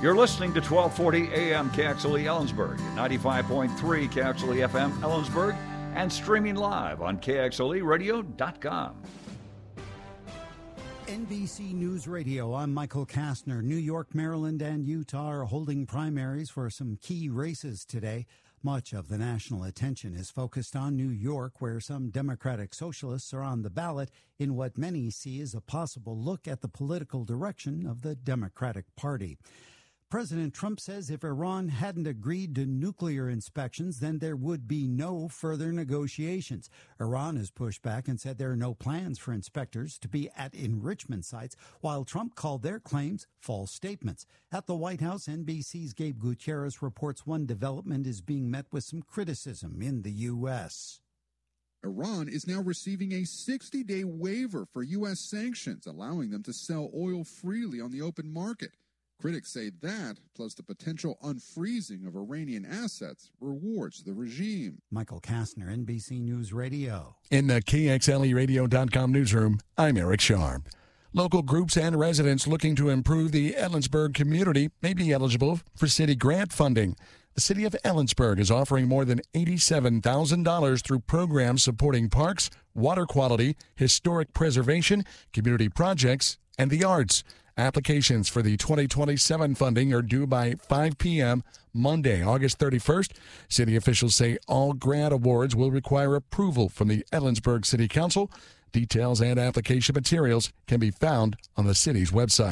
You're listening to 1240 AM KXLE Ellensburg, 95.3 KXLE FM Ellensburg, and streaming live on KXLEradio.com. NBC News Radio, I'm Michael Kastner. New York, Maryland, and Utah are holding primaries for some key races today. Much of the national attention is focused on New York, where some Democratic socialists are on the ballot in what many see as a possible look at the political direction of the Democratic Party. President Trump says if Iran hadn't agreed to nuclear inspections, then there would be no further negotiations. Iran has pushed back and said there are no plans for inspectors to be at enrichment sites, while Trump called their claims false statements. At the White House, NBC's Gabe Gutierrez reports one development is being met with some criticism in the U.S. Iran is now receiving a 60-day waiver for U.S. sanctions, allowing them to sell oil freely on the open market. Critics say that, plus the potential unfreezing of Iranian assets, rewards the regime. Michael Kastner, NBC News Radio. In the KXLEradio.com newsroom, I'm Eric Sharp. Local groups and residents looking to improve the Ellensburg community may be eligible for city grant funding. The city of Ellensburg is offering more than $87,000 through programs supporting parks, water quality, historic preservation, community projects, and the arts. Applications for the 2027 funding are due by 5 p.m. Monday, August 31st. City officials say all grant awards will require approval from the Ellensburg City Council. Details and application materials can be found on the city's website.